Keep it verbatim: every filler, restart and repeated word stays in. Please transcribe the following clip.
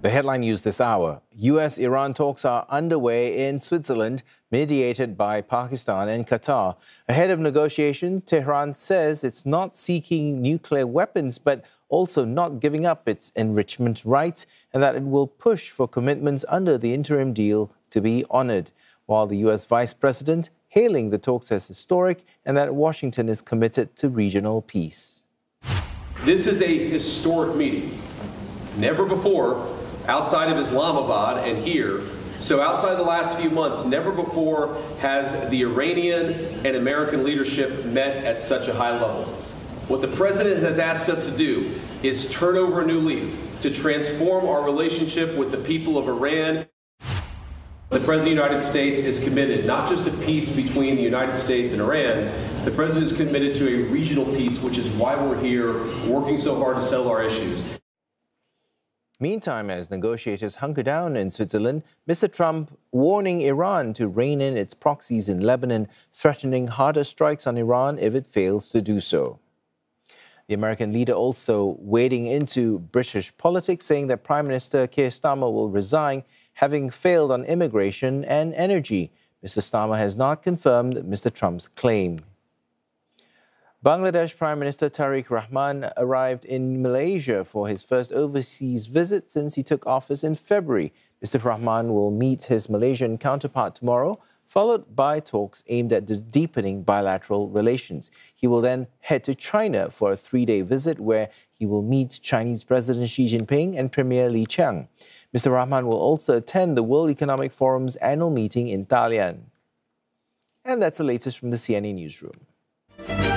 The headline news this hour. U S Iran talks are underway in Switzerland, mediated by Pakistan and Qatar. Ahead of negotiations, Tehran says it's not seeking nuclear weapons, but also not giving up its enrichment rights, and that it will push for commitments under the interim deal to be honored. While the U S Vice President hailing the talks as historic and that Washington is committed to regional peace. This is a historic meeting. Never before, outside of Islamabad and here, so outside the last few months, never before has the Iranian and American leadership met at such a high level. What the President has asked us to do is turn over a new leaf, to transform our relationship with the people of Iran. The President of the United States is committed not just to peace between the United States and Iran, the President is committed to a regional peace, which is why we're here working so hard to settle our issues. Meantime, as negotiators hunker down in Switzerland, Mister Trump warning Iran to rein in its proxies in Lebanon, threatening harder strikes on Iran if it fails to do so. The American leader also wading into British politics, saying that Prime Minister Keir Starmer will resign, having failed on immigration and energy. Mister Starmer has not confirmed Mister Trump's claim. Bangladesh Prime Minister Tariq Rahman arrived in Malaysia for his first overseas visit since he took office in February. Mister Rahman will meet his Malaysian counterpart tomorrow, followed by talks aimed at deepening bilateral relations. He will then head to China for a three-day visit where he will meet Chinese President Xi Jinping and Premier Li Qiang. Mister Rahman will also attend the World Economic Forum's annual meeting in Dalian. And that's the latest from the C N A Newsroom.